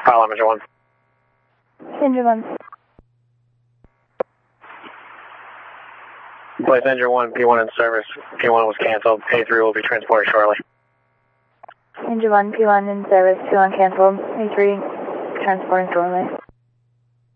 Pile Engine 1. Engine 1. Place Engine 1, P1 in service. P1 was canceled. A3 will be transported shortly. Engine 1, P1 in service. P1 canceled. A3 transporting shortly.